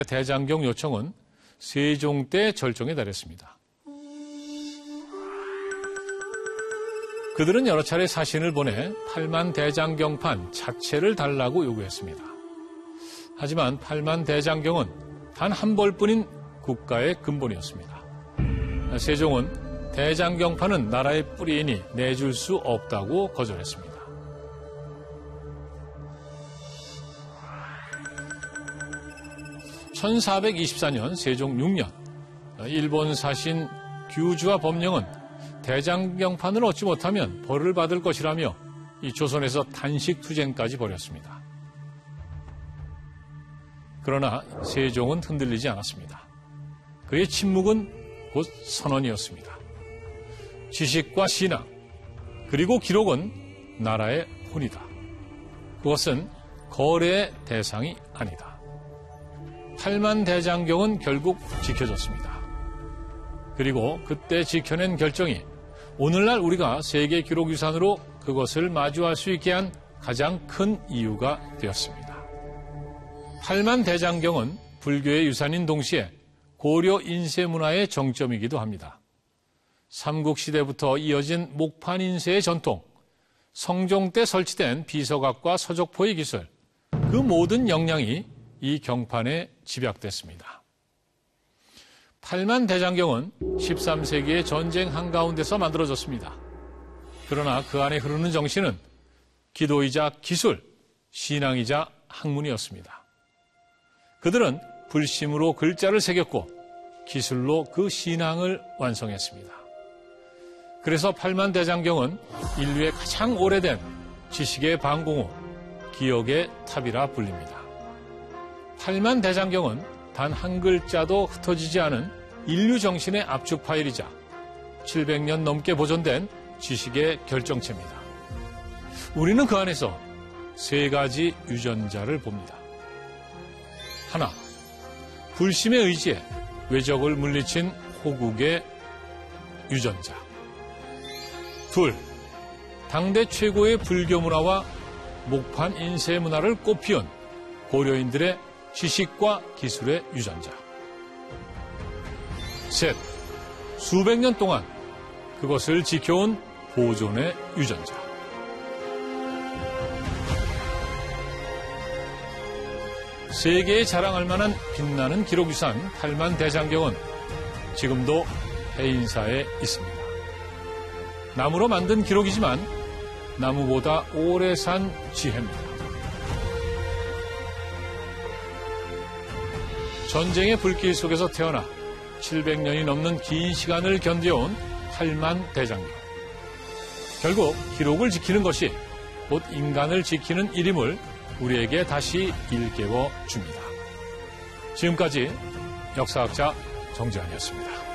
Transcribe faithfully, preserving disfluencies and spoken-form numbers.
대장경 요청은 세종 때 절정에 달했습니다. 그들은 여러 차례 사신을 보내 팔만 대장경판 자체를 달라고 요구했습니다. 하지만 팔만 대장경은 단 한 벌뿐인 국가의 근본이었습니다. 세종은 대장경판은 나라의 뿌리이니 내줄 수 없다고 거절했습니다. 천사백이십사 년 세종 육 년 일본 사신 규주와 법령은 대장경판을 얻지 못하면 벌을 받을 것이라며 이 조선에서 단식 투쟁까지 벌였습니다. 그러나 세종은 흔들리지 않았습니다. 그의 침묵은 곧 선언이었습니다. 지식과 신앙, 그리고 기록은 나라의 혼이다. 그것은 거래의 대상이 아니다. 팔만 대장경은 결국 지켜졌습니다. 그리고 그때 지켜낸 결정이 오늘날 우리가 세계 기록유산으로 그것을 마주할 수 있게 한 가장 큰 이유가 되었습니다. 팔만 대장경은 불교의 유산인 동시에 고려 인쇄문화의 정점이기도 합니다. 삼국시대부터 이어진 목판 인쇄의 전통, 성종 때 설치된 비서각과 서적포의 기술, 그 모든 역량이 이 경판에 집약됐습니다. 팔만 대장경은 십삼 세기의 전쟁 한가운데서 만들어졌습니다. 그러나 그 안에 흐르는 정신은 기도이자 기술, 신앙이자 학문이었습니다. 그들은 불심으로 글자를 새겼고 기술로 그 신앙을 완성했습니다. 그래서 팔만 대장경은 인류의 가장 오래된 지식의 방공호, 기억의 탑이라 불립니다. 팔만 대장경은 단 한 글자도 흩어지지 않은 인류 정신의 압축 파일이자 칠백 년 넘게 보존된 지식의 결정체입니다. 우리는 그 안에서 세 가지 유전자를 봅니다. 하나, 불심의 의지에 외적을 물리친 호국의 유전자. 둘, 당대 최고의 불교 문화와 목판 인쇄 문화를 꽃피운 고려인들의 지식과 기술의 유전자. 셋, 수백 년 동안 그것을 지켜온 보존의 유전자. 세계에 자랑할 만한 빛나는 기록유산 팔만 대장경은 지금도 해인사에 있습니다. 나무로 만든 기록이지만 나무보다 오래 산 지혜입니다. 전쟁의 불길 속에서 태어나 칠백 년이 넘는 긴 시간을 견뎌온 팔만 대장경. 결국 기록을 지키는 것이 곧 인간을 지키는 일임을 우리에게 다시 일깨워 줍니다. 지금까지 역사학자 정재환이었습니다.